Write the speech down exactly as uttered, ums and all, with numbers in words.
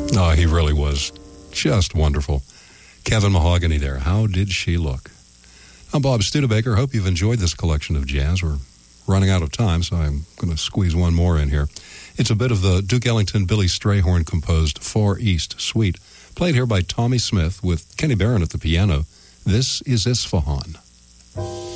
Oh, he really was just wonderful. Kevin Mahogany there. How did she look? I'm Bob Studebaker. Hope you've enjoyed this collection of jazz. We're running out of time, so I'm going to squeeze one more in here. It's a bit of the Duke Ellington, Billy Strayhorn composed Far East Suite, played here by Tommy Smith with Kenny Barron at the piano. This is Isfahan.